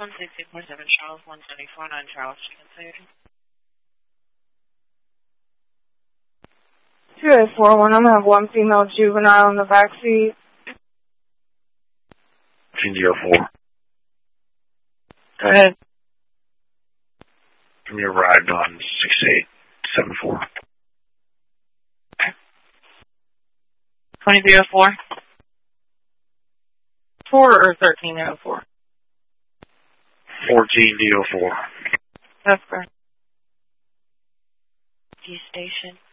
16247 Charles, 1749 Charles, Chicken City. 2841, I'm going to have one female juvenile in the back seat. GD04. Go ahead. From your ride on 6874. 2304. 4 or 1304? 14D04. That's correct. G Station.